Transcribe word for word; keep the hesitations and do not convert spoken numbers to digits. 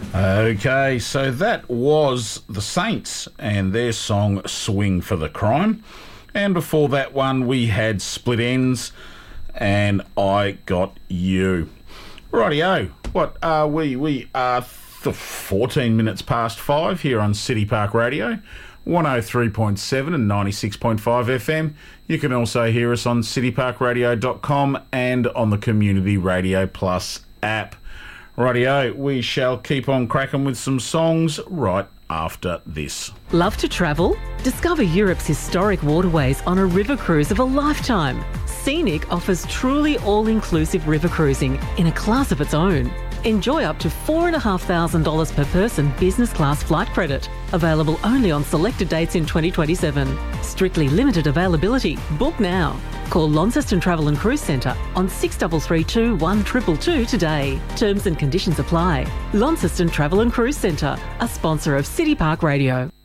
Okay, so that was the Saints and their song Swing for the Crime. And before that one, we had Split Ends and I Got You. Rightio, what are we? We are th- fourteen minutes past five here on City Park Radio, one oh three point seven and ninety-six point five F M. You can also hear us on city park radio dot com and on the Community Radio Plus app. Rightio, we shall keep on cracking with some songs right after this. Love to travel? Discover Europe's historic waterways on a river cruise of a lifetime. Scenic offers truly all-inclusive river cruising in a class of its own. Enjoy up to four thousand five hundred dollars per person business class flight credit. Available only on selected dates in twenty twenty-seven. Strictly limited availability. Book now. Call Launceston Travel and Cruise Centre on six three three two, one two two two today. Terms and conditions apply. Launceston Travel and Cruise Centre, a sponsor of City Park Radio.